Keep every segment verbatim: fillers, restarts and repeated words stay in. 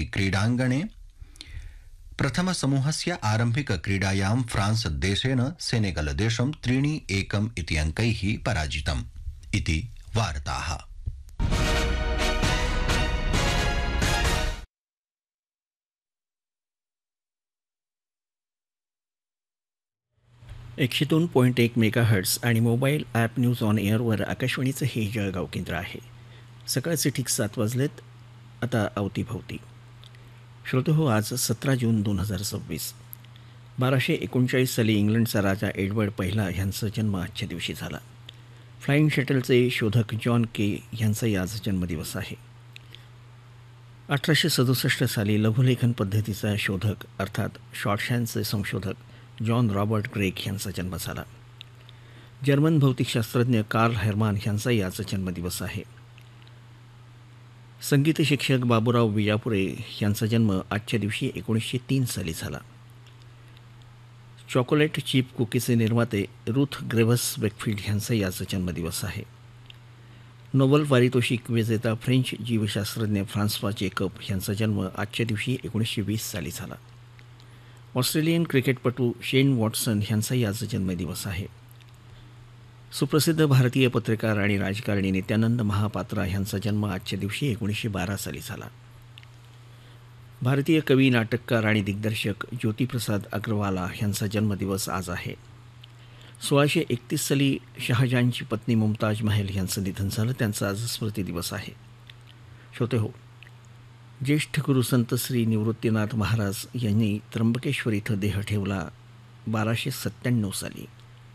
क्रीडाङ्गणे प्रथमसमूहस्य आरम्भिकक्रीडायां फ्रांस देशेन सेनेगल देशं त्रीणि एकम् इति अङ्कैः पराजितम् इति वार्ताः। एकशे दोन पॉईंट एक मेगाहर्ट्स आणि मोबाईल ॲप न्यूज ऑन एअरवर आकाशवाणीचं हे जळगाव केंद्र आहे. सकाळचे ठीक सात वाजलेत. आता अवतीभवती. श्रोतेहो, आज सतरा जून दोन हजार सव्वीस. बाराशे एकोणचाळीस साली इंग्लंडचा राजा एडवर्ड पहिला ह्यांचा जन्म आजच्या दिवशी झाला. फ्लाईंग शटलचे शोधक जॉन के ह्यांचाही आज जन्मदिवस आहे. अठराशे सदुसष्ट साली लघुलेखन पद्धतीचा शोधक अर्थात शॉर्टहँडचे संशोधक जॉन रॉबर्ट ग्रेग यांचा जन्म झाला. जर्मन भौतिकशास्त्रज्ञ कार्ल हेर्मान यांचाही आज जन्मदिवस आहे. संगीत शिक्षक बाबूराव विजापुरे यांचा जन्म आजच्या दिवशी एकोणीसशे तीन साली झाला. चॉकोलेट चिप कुकीचे निर्माते रूथ ग्रेव्हस वेकफिल्ड यांचाही आज जन्मदिवस आहे. नोबेल पारितोषिक विजेता फ्रेंच जीवशास्त्रज्ञ फ्रान्सवा जेकब यांचा जन्म आजच्या दिवशी एकोणीसशे वीस साली झाला. ऑस्ट्रेलियन क्रिकेटपटू शेन वॉटसन यांचाही आज जन्मदिवस आहे. सुप्रसिद्ध भारतीय पत्रकार आणि राजकारणी नित्यानंद महापात्रा यांचा जन्म आजच्या दिवशी एकोणीसशे बारा साली झाला. भारतीय कवी, नाटककार आणि दिग्दर्शक ज्योतिप्रसाद अग्रवाला यांचा जन्मदिवस आज आहे. सोळाशे एकतीस साली शहाजहानची पत्नी मुमताज महल यांचं निधन झालं. त्यांचा आज स्मृतिदिवस आहे. श्रोते हो, ज्येष्ठ गुरुसंत श्री निवृत्तीनाथ महाराज यांनी त्र्यंबकेश्वर इथं देह ठेवला बाराशे सत्त्याण्णव साली.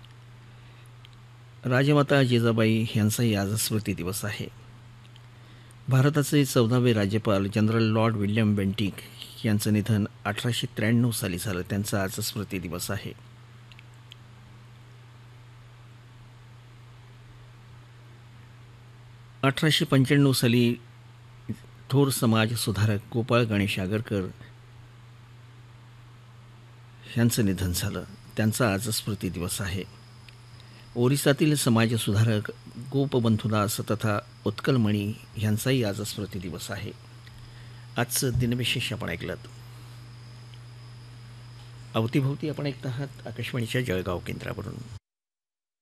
राजमाता जिजाबाई यांचाही आज स्मृतिदिवस आहे. भारताचे चौदावे राज्यपाल जनरल लॉर्ड विल्यम बेंटिक यांचं निधन अठराशे त्र्याण्णव साली झालं. त्यांचा आज स्मृतिदिवस आहे. अठराशे पंच्याण्णव साली थोर समाज सुधारक गोपाळ गणेश आगरकर यांचं निधन झालं. त्यांचा आज स्मृतिदिवस आहे. ओरिसातील समाजसुधारक गोपबंधुदास तथा उत्कलमणी यांचाही आज स्मृतिदिवस आहे. आजचं दिनविशेष आपण ऐकलं. अवतीभोवती आपण ऐकत आहात आकाशवाणीच्या जळगाव केंद्रावरून.